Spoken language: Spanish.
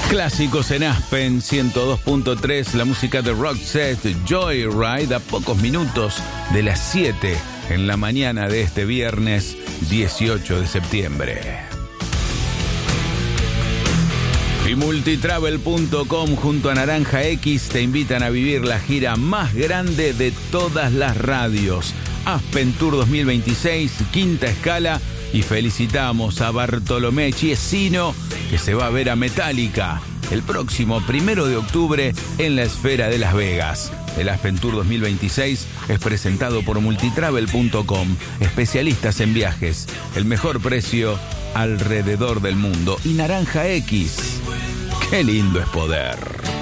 Clásicos en Aspen 102.3, la música de Roxette, Joyride, a pocos minutos de las 7 en la mañana de este viernes 18 de septiembre. Y Multitravel.com junto a Naranja X te invitan a vivir la gira más grande de todas las radios. Aspen Tour 2026, quinta escala, y felicitamos a Bartolomé Chiesino, que se va a ver a Metallica el próximo 1 de octubre en la Esfera de Las Vegas. El Aspen Tour 2026 es presentado por Multitravel.com, especialistas en viajes, el mejor precio alrededor del mundo. Y Naranja X, qué lindo es poder.